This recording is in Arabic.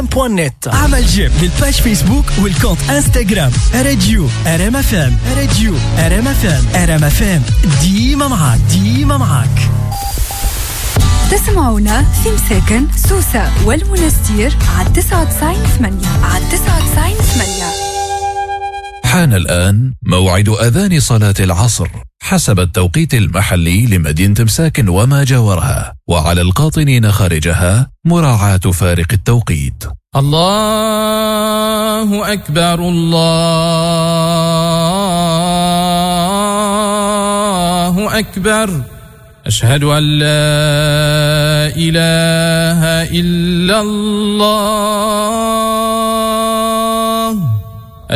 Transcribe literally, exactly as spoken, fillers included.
ام بوان نت. اعمل جيم للباج فيسبوك والكونت انستغرام راديو ار ام اف ام. راديو ار ام اف ام. ار ام اف ام ديما معاك ديما معاك. تسمعونا في مساكن سوسة والمنستير على تسعة وتسعين ثمانية على تسعة وتسعين ثمانية. حان الآن موعد أذان صلاة العصر حسب التوقيت المحلي لمدينة مساكن وما جاورها، وعلى القاطنين خارجها مراعاة فارق التوقيت. الله أكبر الله أكبر أشهد أن لا إله إلا الله.